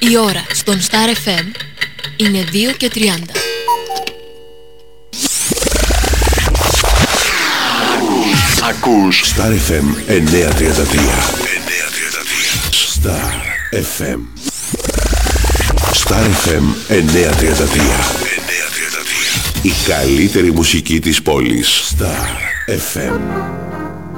Η ώρα στον Star FM είναι 2:30. Ακούς Star FM 933. Star FM. Star FM 933. Η καλύτερη μουσική της πόλης. Star FM.